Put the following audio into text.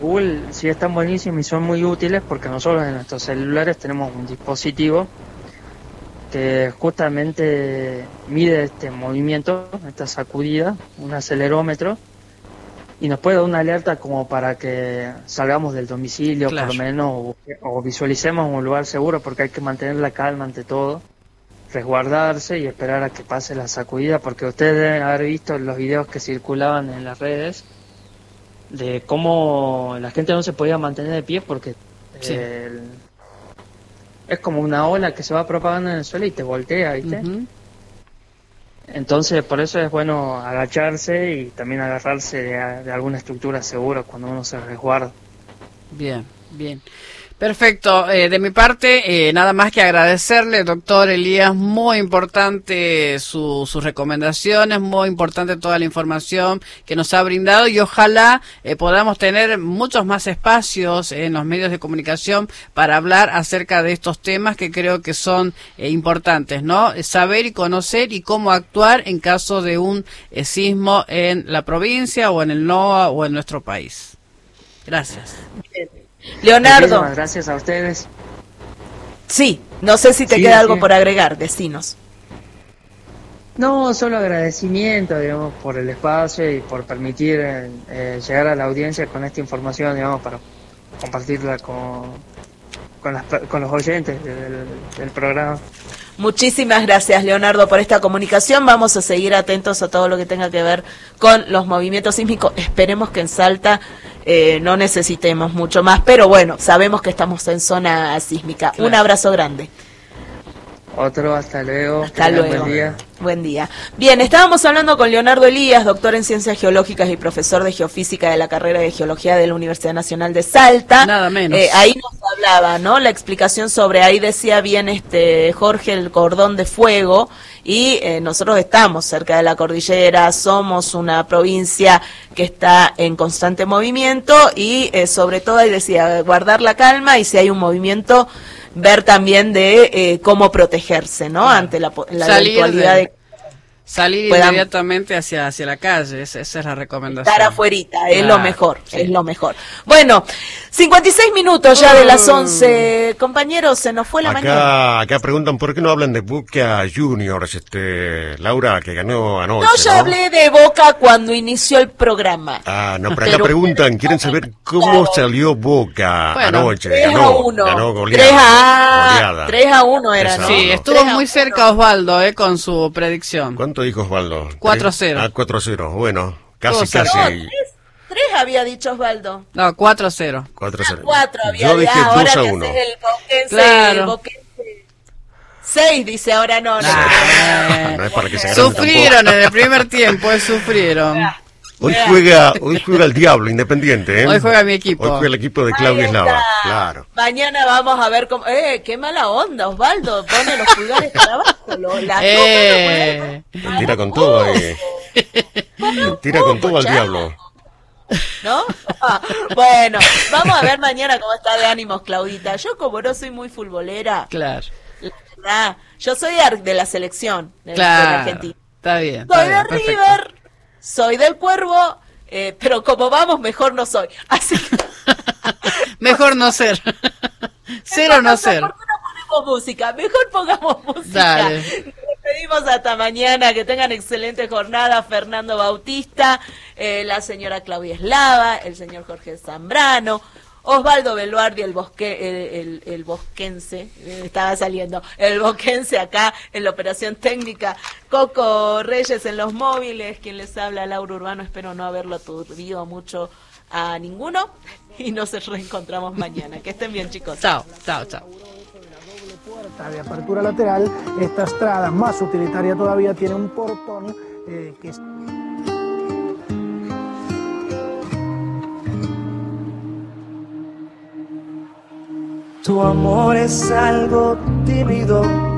Google sí están buenísimos y son muy útiles porque nosotros en nuestros celulares tenemos un dispositivo que justamente mide este movimiento, esta sacudida, un acelerómetro, y nos puede dar una alerta como para que salgamos del domicilio, Claro. por lo menos, o visualicemos un lugar seguro, porque hay que mantener la calma ante todo, resguardarse y esperar a que pase la sacudida, porque ustedes deben haber visto los videos que circulaban en las redes de cómo la gente no se podía mantener de pie porque Sí. es como una ola que se va propagando en el suelo y te voltea, ¿viste? Ujú. Entonces, por eso es bueno agacharse y también agarrarse de alguna estructura segura cuando uno se resguarda. Bien, bien. Perfecto. De mi parte, nada más que agradecerle, doctor Elías, muy importante sus recomendaciones, muy importante toda la información que nos ha brindado y ojalá podamos tener muchos más espacios en los medios de comunicación para hablar acerca de estos temas que creo que son importantes, ¿no? Saber y conocer y cómo actuar en caso de un sismo en la provincia o en el NOA o en nuestro país. Gracias. Leonardo. Muchísimas gracias a ustedes. Sí, no sé si te Sí, queda sí. algo por agregar, decinos. No, solo agradecimiento, digamos, por el espacio y por permitir llegar a la audiencia con esta información, digamos, para compartirla con los oyentes del programa. Muchísimas gracias, Leonardo, por esta comunicación. Vamos a seguir atentos a todo lo que tenga que ver con los movimientos sísmicos. Esperemos que en Salta no necesitemos mucho más, pero bueno, sabemos que estamos en zona sísmica. Claro. Un abrazo grande. Otro, hasta luego. Hasta Tengan luego. Buen día. Buen día. Bien, estábamos hablando con Leonardo Elías, doctor en Ciencias Geológicas y profesor de Geofísica de la carrera de Geología de la Universidad Nacional de Salta. Nada menos. Ahí nos hablaba, ¿no? La explicación sobre, ahí decía bien Jorge, el cordón de fuego, y nosotros estamos cerca de la cordillera, somos una provincia que está en constante movimiento y sobre todo ahí decía guardar la calma y si hay un movimiento ver también de cómo protegerse, ¿no? Ante la eventualidad de salir puedan inmediatamente hacia la calle, esa es la recomendación. estar afuerita, es Claro, lo mejor, sí. es lo mejor. Bueno, 56 minutos ya de las 11, compañeros, se nos fue la mañana. Acá preguntan por qué no hablan de Boca Juniors, Laura, que ganó anoche, No, ya hablé de Boca cuando inició el programa. Ah, no, pero acá Pero preguntan, quieren saber cómo salió Boca Bueno, anoche. 3-1. Ganó 3-1 era, ¿no? Sí, estuvo 3-1. muy cerca Osvaldo con su predicción. ¿Cuánto dijo Osvaldo? 4-0. Ah, 4-0, bueno, Estuvo casi, cerca. No, casi. 3 había dicho Osvaldo. No, 4-0. 4-0. 4 había Yo dije ahora 2-1. me haces el boquense, Claro. el boquense. 6 dice ahora no. No es para que se agrande Sufrieron en el primer tiempo, sufrieron. Hoy juega el Diablo Independiente, ¿eh? Hoy juega mi equipo. Hoy juega el equipo de Claudio Ahí Eslava, está. claro. Mañana vamos a ver cómo. Qué mala onda, Osvaldo. Pone los pulgares para abajo. Tira con todo, Tira con todo al Diablo. ¿No? Bueno, vamos a ver mañana cómo está de ánimos, Claudita. Yo, como no soy muy futbolera, Claro, la verdad, yo soy de la selección de la claro. Argentina. Está bien. Soy de perfecto. River, soy del Cuervo, pero como vamos, mejor no soy. Así que. Mejor no ser. Ser o no ser. ¿Por qué no ponemos música? Mejor pongamos música. Dale. Nos despedimos hasta mañana. Que tengan excelente jornada. Fernando Bautista, la señora Claudia Eslava, el señor Jorge Zambrano, Osvaldo Beluardi, el bosquense, estaba saliendo, el bosquense acá en la operación técnica, Coco Reyes en los móviles, quien les habla, Laura Urbano, espero no haberlo aturdido mucho a ninguno, y nos reencontramos mañana. Que estén bien, chicos. Chao, chao, chao. Puerta de apertura lateral, esta estrada más utilitaria todavía tiene un portón que es... Tu amor es algo tímido